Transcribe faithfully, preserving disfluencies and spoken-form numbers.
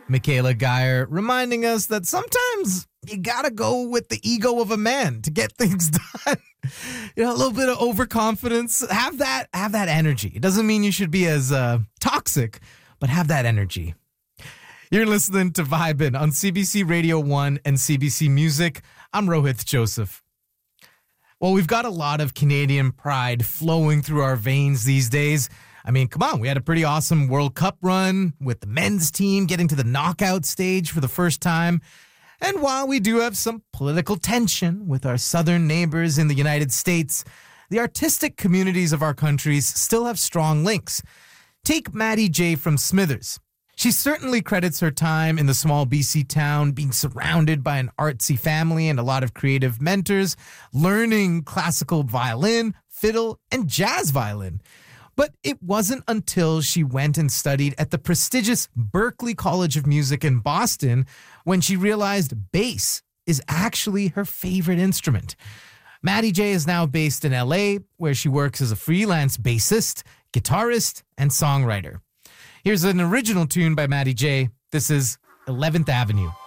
Michaela Geyer reminding us that sometimes you gotta go with the ego of a man to get things done. You know, a little bit of overconfidence. Have that, have that energy. It doesn't mean you should be as uh, toxic, but have that energy. You're listening to Vibin' on C B C Radio one and C B C Music. I'm Rohith Joseph. Well, we've got a lot of Canadian pride flowing through our veins these days. I mean, come on, we had a pretty awesome World Cup run with the men's team getting to the knockout stage for the first time. And while we do have some political tension with our southern neighbors in the United States, the artistic communities of our countries still have strong links. Take Maddie J. from Smithers. She certainly credits her time in the small B C town being surrounded by an artsy family and a lot of creative mentors, learning classical violin, fiddle, and jazz violin. But it wasn't until she went and studied at the prestigious Berklee College of Music in Boston when she realized bass is actually her favorite instrument. Maddie J. is now based in L A, where she works as a freelance bassist, guitarist, and songwriter. Here's an original tune by Maddie J. This is eleventh Avenue.